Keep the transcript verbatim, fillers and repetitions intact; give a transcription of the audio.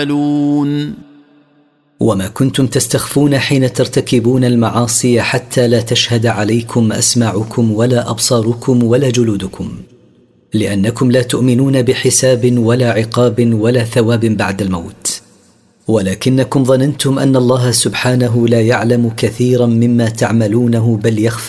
وما كنتم تستخفون حين ترتكبون المعاصي حتى لا تشهد عليكم أسماعكم ولا أبصاركم ولا جلودكم، لأنكم لا تؤمنون بحساب ولا عقاب ولا ثواب بعد الموت، ولكنكم ظننتم أن الله سبحانه لا يعلم كثيرا مما تعملونه بل يخفى